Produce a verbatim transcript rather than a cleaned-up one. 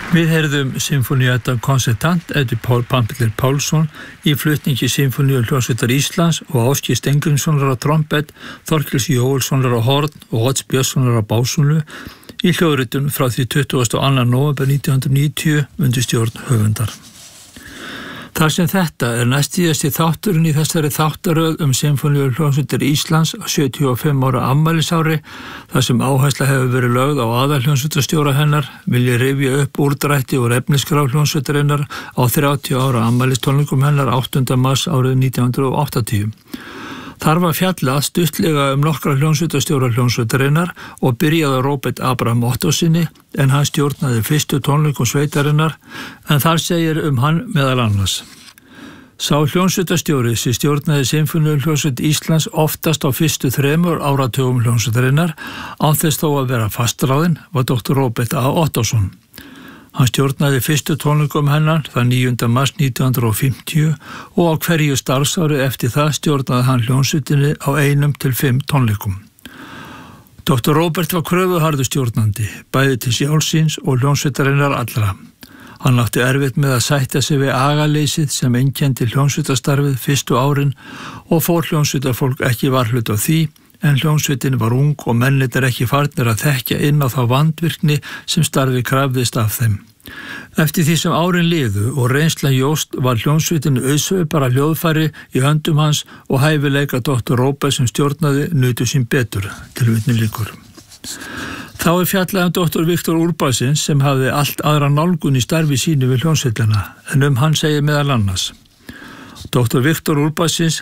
Við heyrðum Sinfonietta Concertant eftir Pál Pampill Pálsson í flutningi Sinfoníuhljómsveitar Íslands og Ásgeir Steingrímssonar á trompet, Þorkels Jóelssonar á horn og Odds Björnssonar á básúnu í hljóðritun frá því tuttugasta og annan nóvember nítján hundruð níutíu undir stjórn höfundar. Þar sem þetta er næstíðasti þátturinn í þessari þáttaröð um Sinfoníuhljómsveitar Íslands á sjötíu og fimm ára afmælisári, þar sem áhersla hefur verið lögð á aðalhljómsveitarstjóra hennar, vil ég rifja upp úrdrætti úr efnisskrá hljómsveitarinnar á þrjátíu ára afmælistónleikum hennar áttunda mars árið nítján hundruð áttatíu. Þar var fjallað stuttlega um nokkra hljómsveitarstjóra hljómsveitarinnar og byrjaði Róbert Abraham Ottóssyni en hann stjórnaði fyrstu tónleikum sveitarinnar, en þar segir um hann meðal annars. Sá hljómsveitarstjóri sem stjórnaði Sinfoníuhljómsveit Íslands oftast á fyrstu þremur áratugum hljómsveitarinnar án þess þó að vera fastráðinn var doktor Róbert A. Ottósson. Hann stjórnaði fyrstu tónleikum hennar þann níunda mars nítján hundruð fimmtíu og á hverju starfsári eftir það stjórnaði hann hljómsveitinni á einum til fimm tónleikum. doktor Róbert var kröfuharður stjórnandi, bæði til sjálfsins og hljómsveitarinnar allra. Hann átti erfitt með að sætta sig við agaleysið sem einkenndi hljómsveitastarfið fyrstu árin og fór hljómsveitarfólk ekki varhlut á því, en hljómsveitin var ung og mennirnir ekki farnir að þekkja inn á þá vandvirkni sem starfi krafðist af þeim. Eftir því sem árin liðu og reynslan jóst var hljómsveitinu auðsveipara hljóðfæri í höndum hans og hæfileika doktor Róbert sem stjórnaði nutu sín betur, tilvitni lýkur. Þá er fjallað um doktor Viktor Urbánsson sem hafði allt aðra nálgun í starfi sínu við hljómsveitina, en um hann segir meðal annars. doktor Viktor Urbánsson